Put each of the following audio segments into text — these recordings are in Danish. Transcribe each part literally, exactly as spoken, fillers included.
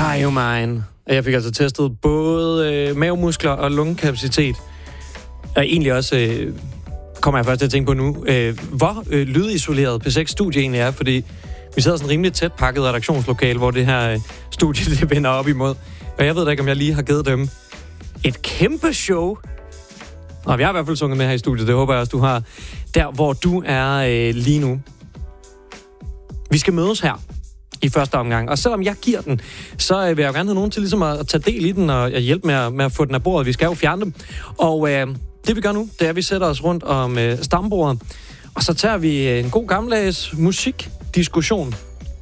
Are You Mine? Jeg fik altså testet både øh, mavemuskler og lungekapacitet. Og egentlig også, øh, kommer jeg først til at tænke på nu, øh, hvor øh, lydisoleret P seks studie egentlig er, fordi vi sidder sådan rimelig tæt pakket redaktionslokale, hvor det her øh, studie det vender op imod. Og jeg ved da ikke, om jeg lige har givet dem et kæmpe show. Og vi har i hvert fald sunget med her i studiet, det håber jeg også, du har. Der, hvor du er øh, lige nu. Vi skal mødes her i første omgang. Og selvom jeg giver den, så vil jeg jo gerne have nogen til ligesom at tage del i den og hjælpe med at, med at få den af bordet. Vi skal jo fjerne dem. Og øh, det vi gør nu, det er, at vi sætter os rundt om øh, stambordet, og så tager vi en god gammeldags musikdiskussion.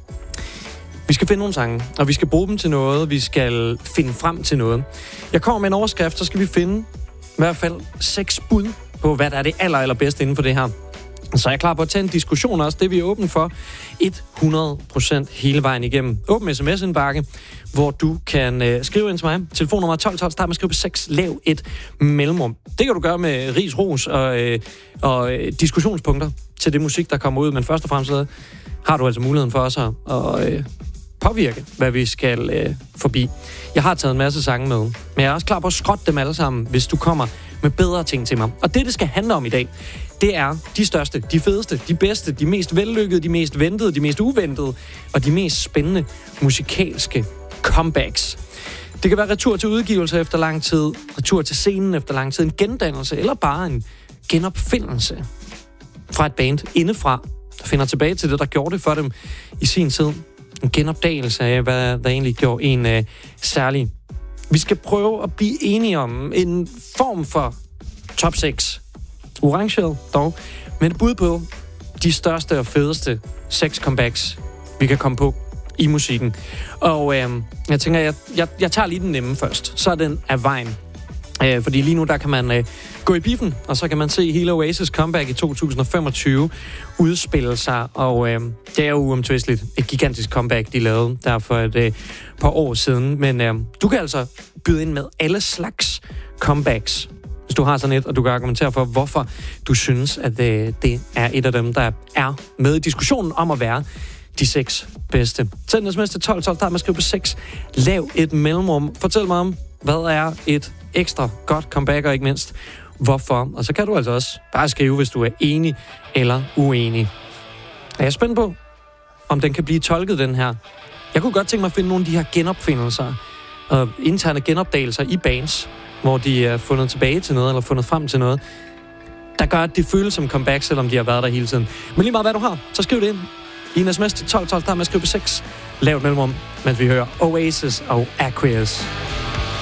Vi skal finde nogle sange, og vi skal bruge dem til noget. Vi skal finde frem til noget. Jeg kommer med en overskrift, så skal vi finde i hvert fald seks bud på, hvad der er det aller, allerbedste inden for det her. Så er jeg klar på at tage en diskussion også. Det er vi åbent for hundrede procent hele vejen igennem. Åben sms-indbakke, hvor du kan øh, skrive ind til mig. Telefonnummer tolv tolv, start med at skrive på seks, lav et mellemrum. Det kan du gøre med ris, ros og, øh, og øh, diskussionspunkter til det musik, der kommer ud. Men først og fremmest så har du altså muligheden for os at og, øh, påvirke, hvad vi skal øh, forbi. Jeg har taget en masse sange med, men jeg er også klar på at skrotte dem alle sammen, hvis du kommer med bedre ting til mig. Og det, det skal handle om i dag, det er de største, de fedeste, de bedste, de mest vellykkede, de mest ventede, de mest uventede og de mest spændende musikalske comebacks. Det kan være retur til udgivelse efter lang tid, retur til scenen efter lang tid, en gendannelse eller bare en genopfindelse fra et band indefra, der finder tilbage til det, der gjorde det for dem i sin tid. En genopdagelse af, hvad der egentlig gjorde en uh, særlig. Vi skal prøve at blive enige om en form for top seks. Orange dog, men et bud på de største og fedeste seks comebacks, vi kan komme på i musikken. Og øh, jeg tænker, jeg, jeg, jeg tager lige den nemme først. Så er den af vejen. Øh, fordi lige nu, der kan man øh, gå i biffen, og så kan man se hele Oasis comeback i to tusind og femogtyve udspille sig. Og øh, det er jo uomtvisteligt et gigantisk comeback, de lavede der for et øh, par år siden. Men øh, du kan altså byde ind med alle slags comebacks, hvis du har sådan et, og du kan argumentere for, hvorfor du synes, at øh, det er et af dem, der er med i diskussionen om at være de seks bedste. Send en sms til tolv tolv, der med at skrive på seks. Lav et mellemrum. Fortæl mig om, hvad er et ekstra godt comeback, og ikke mindst, hvorfor. Og så kan du altså også bare skrive, hvis du er enig eller uenig. Er jeg spændt på, om den kan blive tolket, den her? Jeg kunne godt tænke mig at finde nogle af de her genopfindelser og interne genopdagelser i bands, hvor de er fundet tilbage til noget, eller fundet frem til noget, der gør, at det føles som comeback, selvom de har været der hele tiden. Men lige meget, hvad du har, så skriv det ind i en sms til tolv tolv, der med at skrive på seks. Lav et mellemrum, mens vi hører Oasis og Aquarius.